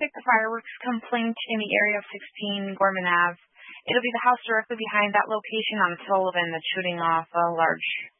expect the fireworks complaint in the area of 16 Gorman Ave. It'll be the house directly behind that location on Sullivan that's shooting off a large